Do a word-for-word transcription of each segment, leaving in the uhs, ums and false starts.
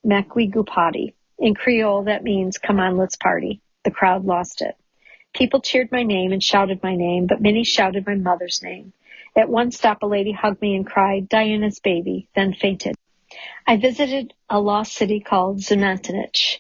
Mekwigupati. In Creole, that means, come on, let's party. The crowd lost it. People cheered my name and shouted my name, but many shouted my mother's name. At one stop, a lady hugged me and cried, Diana's baby, then fainted. I visited a lost city called Zunantanich.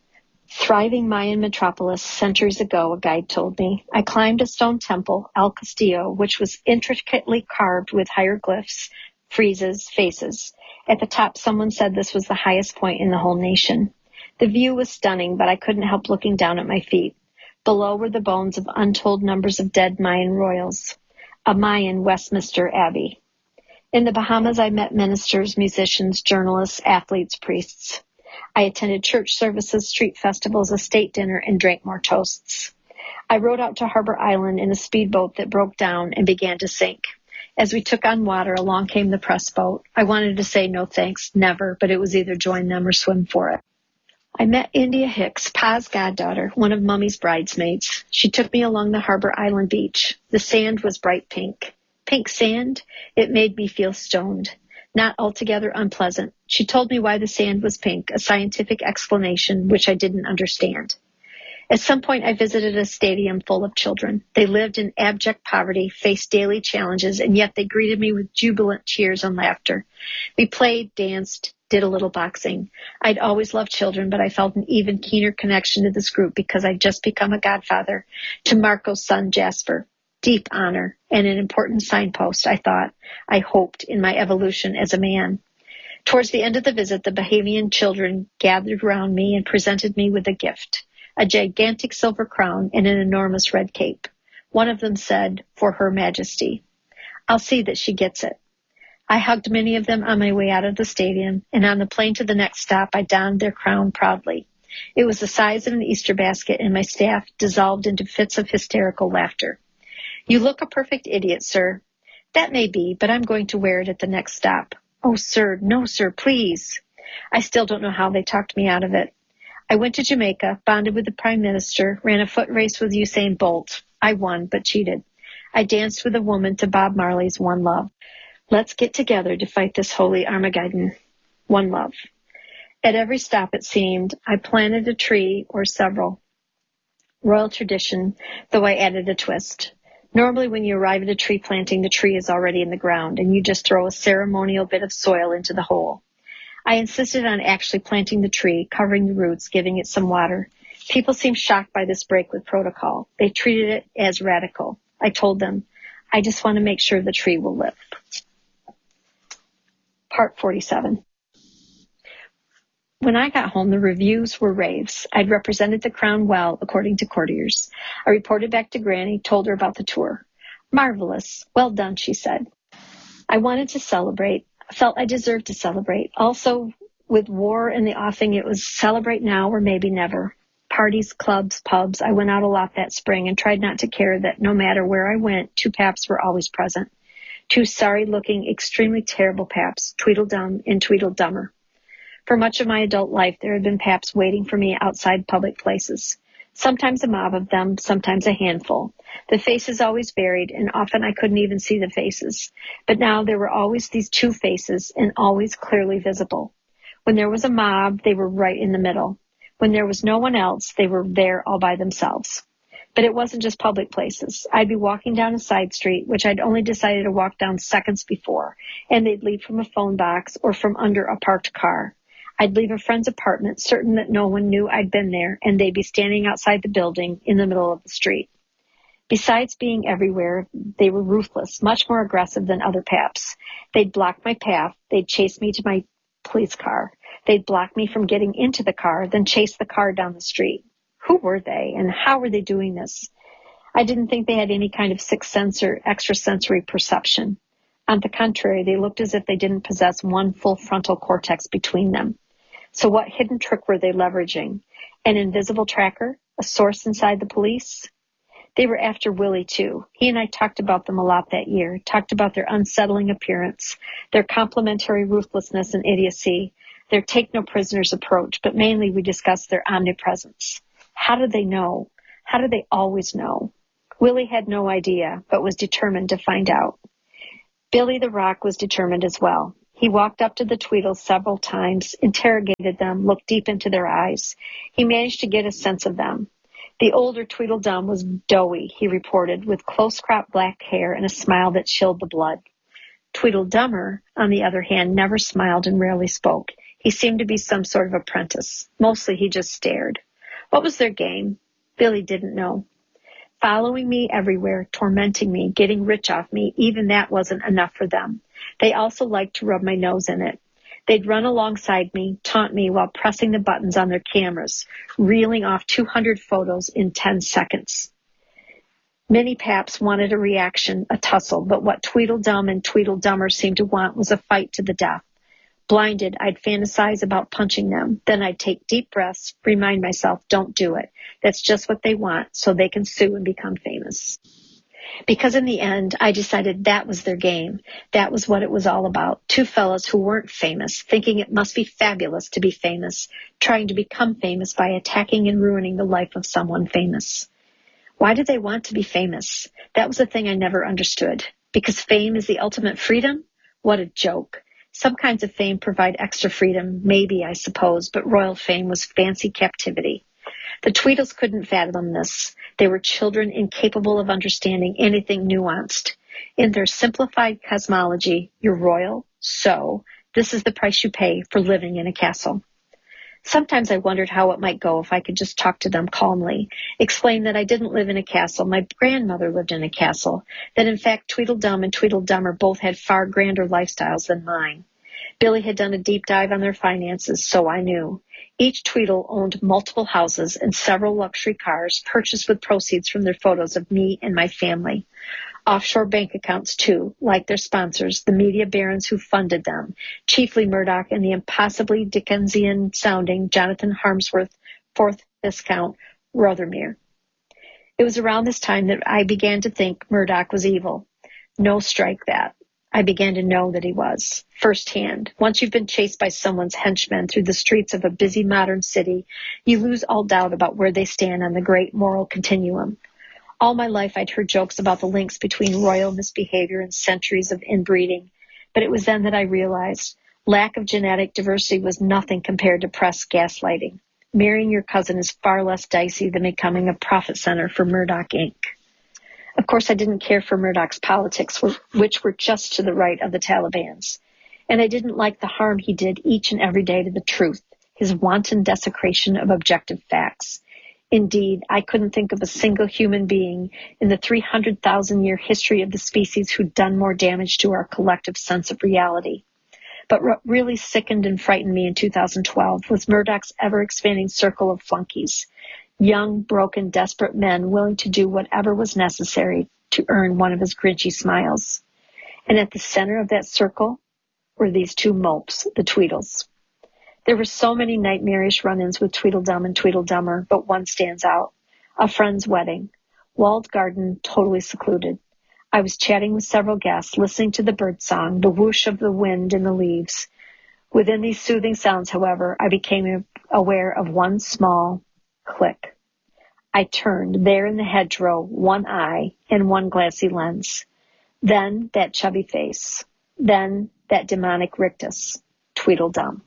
Thriving Mayan metropolis centuries ago, a guide told me. I climbed a stone temple, El Castillo, which was intricately carved with hieroglyphs, friezes, faces. At the top, someone said this was the highest point in the whole nation. The view was stunning, but I couldn't help looking down at my feet. Below were the bones of untold numbers of dead Mayan royals. A Mayan Westminster Abbey. In the Bahamas, I met ministers, musicians, journalists, athletes, priests. I attended church services, street festivals, a state dinner, and drank more toasts. I rowed out to Harbor Island in a speedboat that broke down and began to sink. As we took on water, along came the press boat. I wanted to say no thanks, never, but it was either join them or swim for it. I met India Hicks, Pa's goddaughter, one of Mummy's bridesmaids. She took me along the Harbor Island beach. The sand was bright pink. Pink sand? It made me feel stoned. Not altogether unpleasant. She told me why the sand was pink, a scientific explanation which I didn't understand. At some point, I visited a stadium full of children. They lived in abject poverty, faced daily challenges, and yet they greeted me with jubilant cheers and laughter. We played, danced, did a little boxing. I'd always loved children, but I felt an even keener connection to this group because I'd just become a godfather to Marco's son, Jasper. Deep honor and an important signpost, I thought, I hoped, in my evolution as a man. Towards the end of the visit, the Bahamian children gathered around me and presented me with a gift, a gigantic silver crown and an enormous red cape. One of them said, for Her Majesty. I'll see that she gets it. I hugged many of them on my way out of the stadium, and on the plane to the next stop, I donned their crown proudly. It was the size of an Easter basket, and my staff dissolved into fits of hysterical laughter. You look a perfect idiot, sir. That may be, but I'm going to wear it at the next stop. Oh, sir, no, sir, please. I still don't know how they talked me out of it. I went to Jamaica, bonded with the Prime Minister, ran a foot race with Usain Bolt. I won, but cheated. I danced with a woman to Bob Marley's One Love. Let's get together to fight this holy Armageddon. One love. At every stop, it seemed, I planted a tree or several. Royal tradition, though I added a twist. Normally, when you arrive at a tree planting, the tree is already in the ground, and you just throw a ceremonial bit of soil into the hole. I insisted on actually planting the tree, covering the roots, giving it some water. People seemed shocked by this break with protocol. They treated it as radical. I told them, I just want to make sure the tree will live. Part forty-seven. When I got home, the reviews were raves. I'd represented the crown well, according to courtiers. I reported back to Granny, told her about the tour. Marvelous. Well done, she said. I wanted to celebrate. I felt I deserved to celebrate. Also, with war in the offing, it was celebrate now or maybe never. Parties, clubs, pubs. I went out a lot that spring and tried not to care that no matter where I went, two paps were always present. Two sorry-looking, extremely terrible paps, Tweedledum and Tweedledummer. For much of my adult life, there had been paps waiting for me outside public places. Sometimes a mob of them, sometimes a handful. The faces always varied, and often I couldn't even see the faces. But now there were always these two faces, and always clearly visible. When there was a mob, they were right in the middle. When there was no one else, they were there all by themselves. But it wasn't just public places. I'd be walking down a side street, which I'd only decided to walk down seconds before, and they'd lead from a phone box or from under a parked car. I'd leave a friend's apartment, certain that no one knew I'd been there, and they'd be standing outside the building in the middle of the street. Besides being everywhere, they were ruthless, much more aggressive than other paps. They'd block my path. They'd chase me to my police car. They'd block me from getting into the car, then chase the car down the street. Who were they, and how were they doing this? I didn't think they had any kind of sixth sense or extrasensory perception. On the contrary, they looked as if they didn't possess one full frontal cortex between them. So what hidden trick were they leveraging? An invisible tracker? A source inside the police? They were after Willie, too. He and I talked about them a lot that year, talked about their unsettling appearance, their complementary ruthlessness and idiocy, their take-no-prisoners approach, but mainly we discussed their omnipresence. How did they know? How did they always know? Willie had no idea, but was determined to find out. Billy the Rock was determined as well. He walked up to the Tweedles several times, interrogated them, looked deep into their eyes. He managed to get a sense of them. The older Tweedledum was doughy, he reported, with close-cropped black hair and a smile that chilled the blood. Tweedledummer, on the other hand, never smiled and rarely spoke. He seemed to be some sort of apprentice. Mostly he just stared. What was their game? Billy didn't know. Following me everywhere, tormenting me, getting rich off me, even that wasn't enough for them. They also liked to rub my nose in it. They'd run alongside me, taunt me while pressing the buttons on their cameras, reeling off two hundred photos in ten seconds. Many paps wanted a reaction, a tussle, but what Tweedledum and Tweedledummer seemed to want was a fight to the death. Blinded, I'd fantasize about punching them. Then I'd take deep breaths, remind myself, don't do it. That's just what they want, so they can sue and become famous. Because in the end, I decided that was their game. That was what it was all about. Two fellows who weren't famous, thinking it must be fabulous to be famous, trying to become famous by attacking and ruining the life of someone famous. Why did they want to be famous? That was the thing I never understood. Because fame is the ultimate freedom? What a joke. Some kinds of fame provide extra freedom, maybe, I suppose, but royal fame was fancy captivity. The Tweedles couldn't fathom this. They were children incapable of understanding anything nuanced. In their simplified cosmology, you're royal, so this is the price you pay for living in a castle. Sometimes I wondered how it might go if I could just talk to them calmly, explain that I didn't live in a castle, my grandmother lived in a castle, that in fact Tweedledum and Tweedledummer both had far grander lifestyles than mine. Billy had done a deep dive on their finances, so I knew. Each Tweedle owned multiple houses and several luxury cars purchased with proceeds from their photos of me and my family. Offshore bank accounts, too, like their sponsors, the media barons who funded them, chiefly Murdoch and the impossibly Dickensian-sounding Jonathan Harmsworth, fourth Viscount Rothermere. It was around this time that I began to think Murdoch was evil. No, strike that. I began to know that he was, firsthand. Once you've been chased by someone's henchmen through the streets of a busy modern city, you lose all doubt about where they stand on the great moral continuum. All my life I'd heard jokes about the links between royal misbehavior and centuries of inbreeding, but it was then that I realized lack of genetic diversity was nothing compared to press gaslighting. Marrying your cousin is far less dicey than becoming a profit center for Murdoch, Incorporated. Of course, I didn't care for Murdoch's politics, which were just to the right of the Taliban's. And I didn't like the harm he did each and every day to the truth, his wanton desecration of objective facts. Indeed, I couldn't think of a single human being in the three hundred thousand year history of the species who'd done more damage to our collective sense of reality. But what really sickened and frightened me in two thousand twelve was Murdoch's ever-expanding circle of flunkies. Young, broken, desperate men willing to do whatever was necessary to earn one of his grinchy smiles. And at the center of that circle were these two mopes, the Tweedles. There were so many nightmarish run-ins with Tweedledum and Tweedledummer, but one stands out. A friend's wedding. Walled garden, totally secluded. I was chatting with several guests, listening to the birdsong, the whoosh of the wind in the leaves. Within these soothing sounds, however, I became aware of one small click. I turned, there in the hedgerow, one eye and one glassy lens. Then that chubby face. Then that demonic rictus. Tweedledum.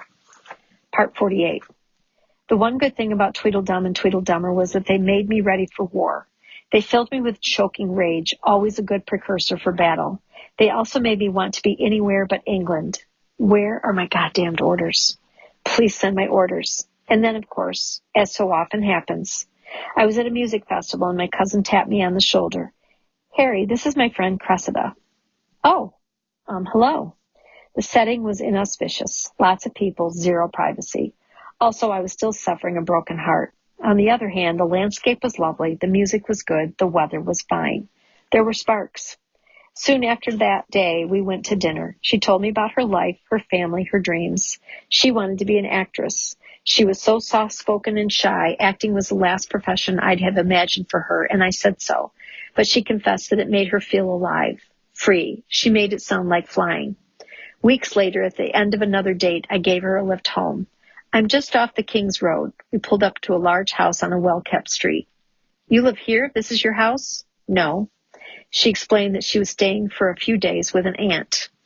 Part forty-eight. The one good thing about Tweedledum and Tweedledummer was that they made me ready for war. They filled me with choking rage, always a good precursor for battle. They also made me want to be anywhere but England. Where are my goddamned orders? Please send my orders. And then, of course, as so often happens, I was at a music festival and my cousin tapped me on the shoulder. Harry, this is my friend Cressida. Oh, um, hello. The setting was inauspicious. Lots of people, zero privacy. Also, I was still suffering a broken heart. On the other hand, the landscape was lovely, the music was good, the weather was fine. There were sparks. Soon after that day, we went to dinner. She told me about her life, her family, her dreams. She wanted to be an actress. She was so soft-spoken and shy, acting was the last profession I'd have imagined for her, and I said so. But she confessed that it made her feel alive, free. She made it sound like flying. Weeks later, at the end of another date, I gave her a lift home. I'm just off the King's Road. We pulled up to a large house on a well-kept street. You live here? This is your house? No. She explained that she was staying for a few days with an aunt.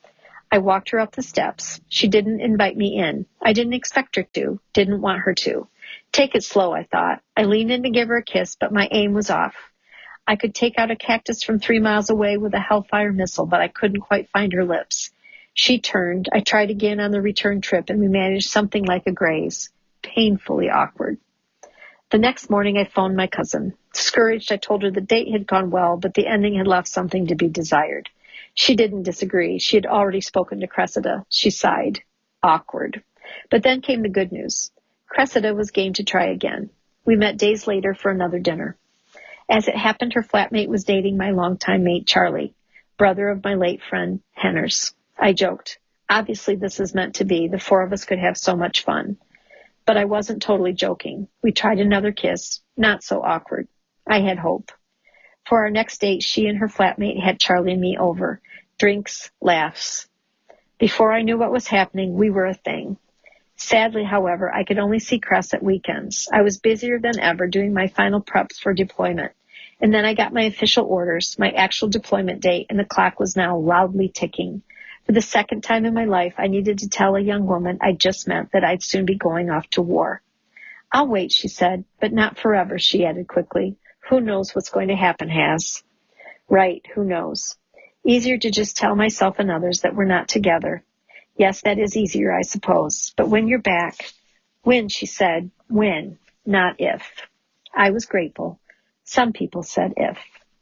I walked her up the steps. She didn't invite me in. I didn't expect her to, didn't want her to. Take it slow, I thought. I leaned in to give her a kiss, but my aim was off. I could take out a cactus from three miles away with a Hellfire missile, but I couldn't quite find her lips. She turned. I tried again on the return trip, and we managed something like a graze. Painfully awkward. The next morning, I phoned my cousin. Discouraged, I told her the date had gone well, but the ending had left something to be desired. She didn't disagree. She had already spoken to Cressida. She sighed. Awkward. But then came the good news. Cressida was game to try again. We met days later for another dinner. As it happened, her flatmate was dating my longtime mate, Charlie, brother of my late friend, Henners. I joked. Obviously, this is meant to be. The four of us could have so much fun. But I wasn't totally joking. We tried another kiss. Not so awkward. I had hope. For our next date, she and her flatmate had Charlie and me over. Drinks, laughs. Before I knew what was happening, we were a thing. Sadly, however, I could only see Cress at weekends. I was busier than ever doing my final preps for deployment. And then I got my official orders, my actual deployment date, and the clock was now loudly ticking. For the second time in my life, I needed to tell a young woman I just met that I'd soon be going off to war. I'll wait, she said, but not forever, she added quickly. Who knows what's going to happen, Has? Right, who knows? Easier to just tell myself and others that we're not together. Yes, that is easier, I suppose. But when you're back, when, she said, when, not if. I was grateful. Some people said if.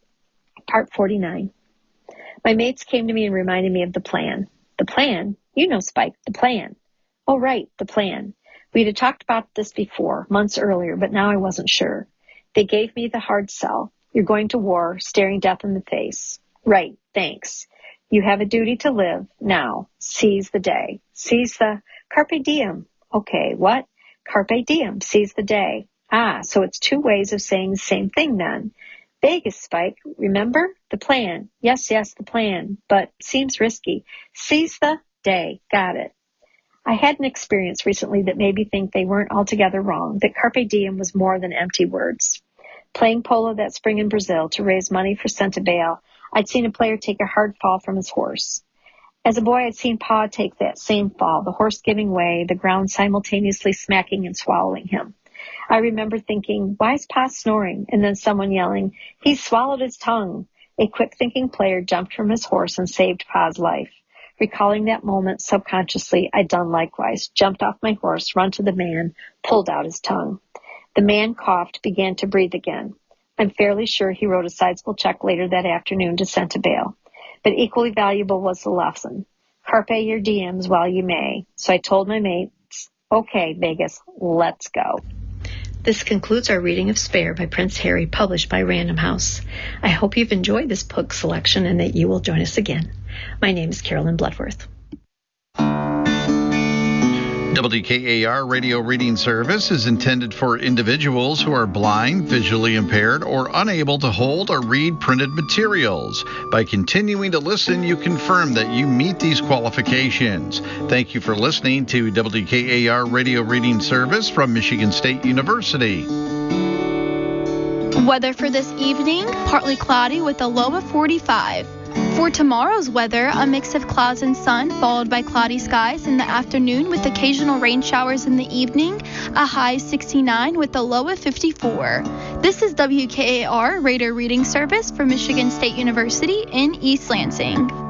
Part forty-nine. My mates came to me and reminded me of the plan. The plan? You know, Spike, the plan. Oh, right, the plan. We'd had talked about this before, months earlier, but now I wasn't sure. They gave me the hard sell. You're going to war, staring death in the face. Right, thanks. You have a duty to live. Now, seize the day. Seize the carpe diem. Okay, what? Carpe diem, seize the day. Ah, so it's two ways of saying the same thing then. Vegas, Spike, remember? The plan. Yes, yes, the plan, but seems risky. Seize the day. Got it. I had an experience recently that made me think they weren't altogether wrong, that carpe diem was more than empty words. Playing polo that spring in Brazil to raise money for Santa Bail, I'd seen a player take a hard fall from his horse. As a boy, I'd seen Pa take that same fall, the horse giving way, the ground simultaneously smacking and swallowing him. I remember thinking, why is Pa snoring? And then someone yelling, he's swallowed his tongue. A quick-thinking player jumped from his horse and saved Pa's life. Recalling that moment subconsciously, I'd done likewise, jumped off my horse, run to the man, pulled out his tongue. The man coughed, began to breathe again. I'm fairly sure he wrote a sizable check later that afternoon to Santa Bail. But equally valuable was the lesson. Carpe your diems while you may. So I told my mates, okay, Vegas, let's go. This concludes our reading of Spare by Prince Harry, published by Random House. I hope you've enjoyed this book selection and that you will join us again. My name is Carolyn Bloodworth. W K A R Radio Reading Service is intended for individuals who are blind, visually impaired, or unable to hold or read printed materials. By continuing to listen, you confirm that you meet these qualifications. Thank you for listening to W K A R Radio Reading Service from Michigan State University. Weather for this evening, partly cloudy with a low of forty-five. For tomorrow's weather, a mix of clouds and sun, followed by cloudy skies in the afternoon with occasional rain showers in the evening, a high sixty-nine with a low of fifty-four. This is W K A R Radio Reading Service from Michigan State University in East Lansing.